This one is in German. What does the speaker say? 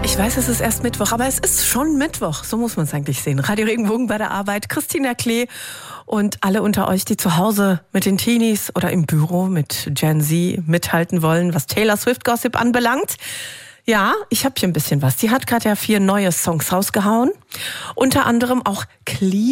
Ich weiß, es ist erst Mittwoch, aber es ist schon Mittwoch. So muss man es eigentlich sehen. Radio Regenbogen bei der Arbeit. Christina Klee und alle unter euch, die zu Hause mit den Teenies oder im Büro mit Gen Z mithalten wollen, was Taylor Swift Gossip anbelangt. Ja, ich habe hier ein bisschen was. Die hat gerade 4 neue Songs rausgehauen. Unter anderem auch Clean.